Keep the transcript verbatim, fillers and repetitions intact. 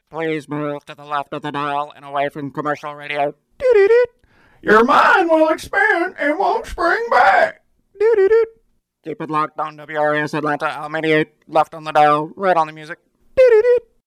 Please move to the left of the dial and away from commercial radio. Doo-doo-doo. Your mind will expand and won't spring back. Doo-doo-doo. Keep it locked on W R S Atlanta. I'll mediate left on the dial, right on the music. Doo-doo-doo.